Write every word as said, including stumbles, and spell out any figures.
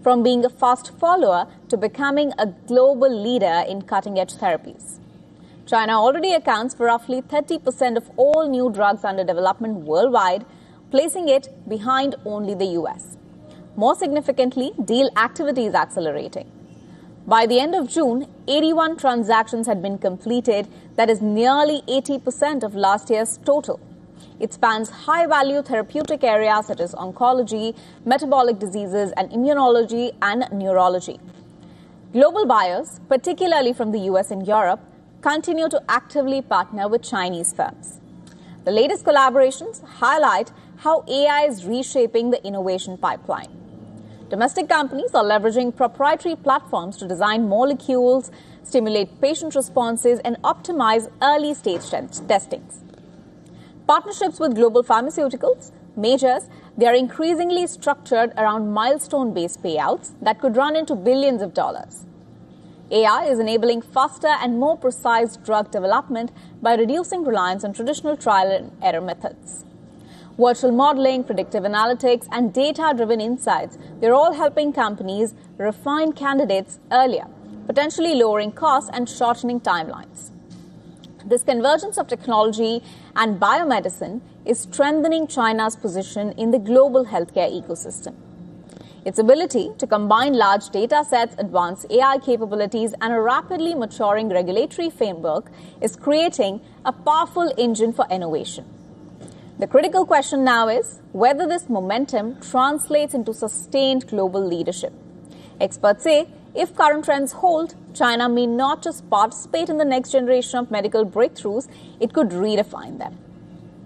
from being a fast follower to becoming a global leader in cutting-edge therapies. China already accounts for roughly thirty percent of all new drugs under development worldwide, placing it behind only the U S. More significantly, deal activity is accelerating. By the end of June, eighty-one transactions had been completed, that is nearly eighty percent of last year's total. It spans high-value therapeutic areas such as oncology, metabolic diseases, and immunology and neurology. Global buyers, particularly from the U S and Europe, continue to actively partner with Chinese firms. The latest collaborations highlight how A I is reshaping the innovation pipeline. Domestic companies are leveraging proprietary platforms to design molecules, stimulate patient responses, and optimize early-stage testings. Partnerships with global pharmaceuticals majors, they are increasingly structured around milestone-based payouts that could run into billions of dollars. A I is enabling faster and more precise drug development by reducing reliance on traditional trial and error methods. Virtual modeling, predictive analytics, and data-driven insights, they're all helping companies refine candidates earlier, potentially lowering costs and shortening timelines. This convergence of technology and biomedicine is strengthening China's position in the global healthcare ecosystem. Its ability to combine large data sets, advanced A I capabilities, and a rapidly maturing regulatory framework is creating a powerful engine for innovation. The critical question now is whether this momentum translates into sustained global leadership. Experts say if current trends hold, China may not just participate in the next generation of medical breakthroughs, it could redefine them.